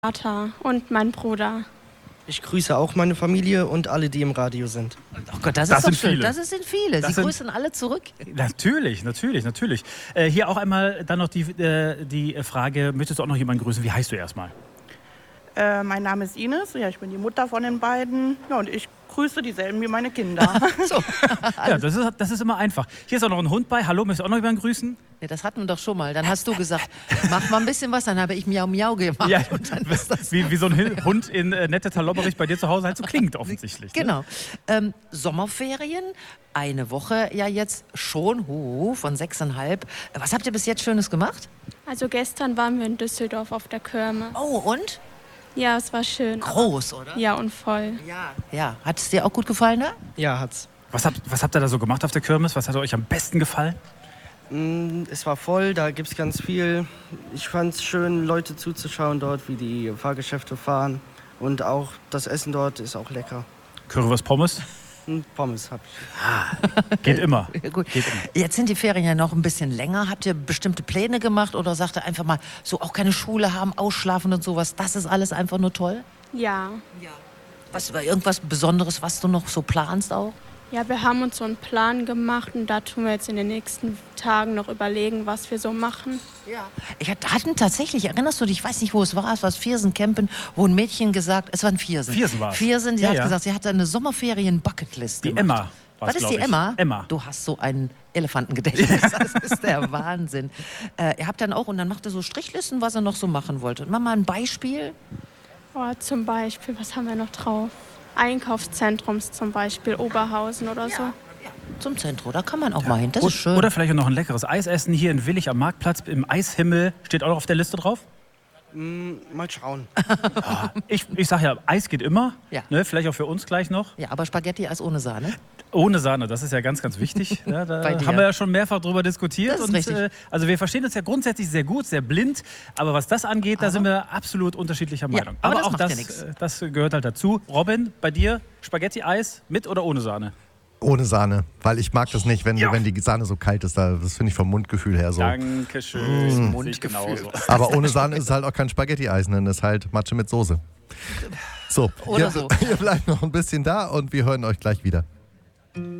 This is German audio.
Vater und mein Bruder. Ich grüße auch meine Familie und alle, die im Radio sind. Oh Gott, das Das ist doch sind schön. viele. Das sind viele. Sie grüßen alle zurück. Natürlich. Hier auch einmal dann noch die Frage, möchtest du auch noch jemanden grüßen? Wie heißt du erstmal? Mein Name ist Ines, ja, ich bin die Mutter von den beiden. Ja, und ich grüße dieselben wie meine Kinder. So. Ja, das ist immer einfach. Hier ist auch noch ein Hund bei. Hallo, möchtest du auch noch jemanden grüßen? Ja, das hatten wir doch schon mal. Dann hast du gesagt, mach mal ein bisschen was. Dann habe ich Miau Miau gemacht. Ja, und dann ist das wie so ein Hund in Nettetal Lobberich bei dir zu Hause halt so klingt offensichtlich. Ne? Genau. Sommerferien, eine Woche ja jetzt schon, von 6,5. Was habt ihr bis jetzt Schönes gemacht? Also gestern waren wir in Düsseldorf auf der Kirmes. Oh, und? Ja, es war schön. Groß, oder? Ja, und voll. Ja. Hat es dir auch gut gefallen da? Ja, hat's. Was habt ihr da so gemacht auf der Kirmes? Was hat euch am besten gefallen? Es war voll, da gibt's ganz viel. Ich fand's schön, Leute zuzuschauen dort, wie die Fahrgeschäfte fahren. Und auch das Essen dort ist auch lecker. Currywurst Pommes? Pommes hab ich. Geht immer. Gut. Jetzt sind die Ferien ja noch ein bisschen länger. Habt ihr bestimmte Pläne gemacht oder sagt ihr einfach mal, so auch keine Schule haben, ausschlafen und sowas? Das ist alles einfach nur toll? Ja. Irgendwas Besonderes, was du noch so planst auch? Ja, wir haben uns so einen Plan gemacht und da tun wir jetzt in den nächsten Tagen noch überlegen, was wir so machen. Ja. Hatten tatsächlich, erinnerst du dich, ich weiß nicht, wo es war Viersen-Campen, wo ein Mädchen gesagt, es war ein Viersen. Viersen war es. Viersen, die Ja, hat ja. gesagt, sie hatte eine Sommerferien-Bucketlist Die gemacht. Emma. Was ist die glaub ich. Emma? Emma. Du hast so ein Elefantengedächtnis, das ist der Wahnsinn. Ihr habt dann auch, und dann macht ihr so Strichlisten, was ihr noch so machen wollt. Und mach mal ein Beispiel. Oh, zum Beispiel, was haben wir noch drauf? Einkaufszentrums zum Beispiel, Oberhausen oder so. Zum Zentrum, da kann man auch mal hin, das ist schön. Oder vielleicht auch noch ein leckeres Eis essen hier in Willig am Marktplatz im Eishimmel. Steht auch noch auf der Liste drauf? Mal schauen. Ich sag ja, Eis geht immer. Ja. Ne, vielleicht auch für uns gleich noch. Ja, aber Spaghetti-Eis ohne Sahne. Ohne Sahne, das ist ja ganz, ganz wichtig. Ja, da Bei dir. haben wir ja schon mehrfach drüber diskutiert. Das ist richtig. Also wir verstehen uns ja grundsätzlich sehr gut, sehr blind. Aber was das angeht, da sind wir absolut unterschiedlicher Meinung. aber das auch macht ja nix. das gehört halt dazu. Robin, bei dir Spaghetti-Eis mit oder ohne Sahne? Ohne Sahne, weil ich mag das nicht, wenn die Sahne so kalt ist. Das finde ich vom Mundgefühl her so. Dankeschön. Mundgefühl. Genauso. Aber ohne Sahne ist es halt auch kein Spaghetti-Eis, ne? Das ist halt Matsche mit Soße. So, Oder so. Ihr bleibt noch ein bisschen da und wir hören euch gleich wieder.